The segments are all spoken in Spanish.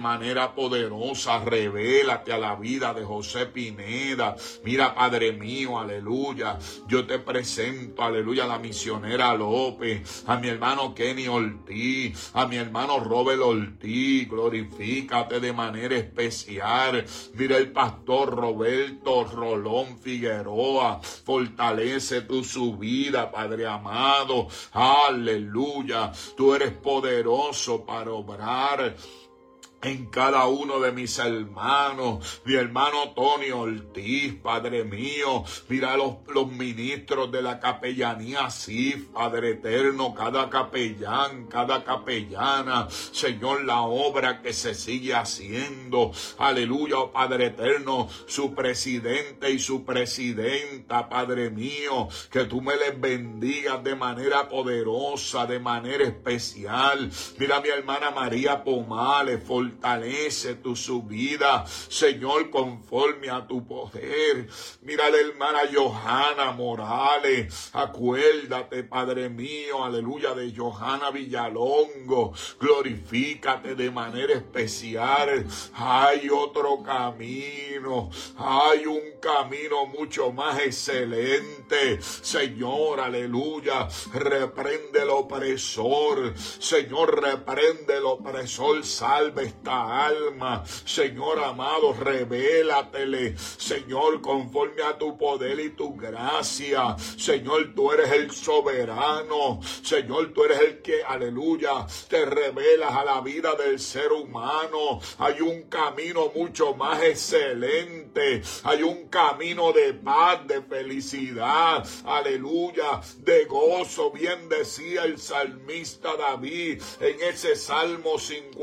manera poderosa. Revélate a la vida de José Pineda. Mira, Padre mío, aleluya. Yo te presento, aleluya, a la misionera López, a mi hermano Kenny Ortiz, a mi hermano Robert Ortiz. Glorifícate de manera especial. Mira el pastor Roberto Rolón Figueroa. Fortalece su vida, Padre amado. Aleluya. Tú eres poderoso para obrar en cada uno de mis hermanos, mi hermano Tony Ortiz, Padre mío. Mira los ministros de la capellanía SIF, Padre eterno, cada capellán, cada capellana, Señor, la obra que se sigue haciendo, aleluya, oh Padre eterno, su presidente y su presidenta, Padre mío, que tú me les bendigas de manera poderosa, de manera especial. Mira mi hermana María Pomales, fortalece su vida, Señor, conforme a tu poder. Mira la hermana Johanna Morales, acuérdate, Padre mío, aleluya, de Johanna Villalongo. Glorifícate de manera especial. Hay otro camino, hay un camino mucho más excelente, Señor, aleluya. Reprende el opresor, Señor, reprende el opresor, salve esta alma, Señor amado, revélatele, Señor, conforme a tu poder y tu gracia. Señor, tú eres el soberano, Señor, tú eres el que, aleluya, te revelas a la vida del ser humano. Hay un camino mucho más excelente, hay un camino de paz, de felicidad, aleluya, de gozo. Bien decía el salmista David en ese Salmo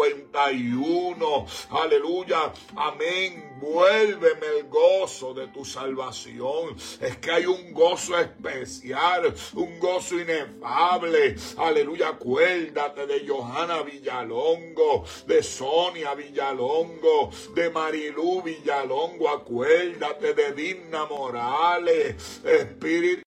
51, aleluya, amén. Vuélveme el gozo de tu salvación. Es que hay un gozo especial, un gozo inefable, aleluya. Acuérdate de Johanna Villalongo, de Sonia Villalongo, de Marilú Villalongo. Acuérdate de Digna Morales, Espíritu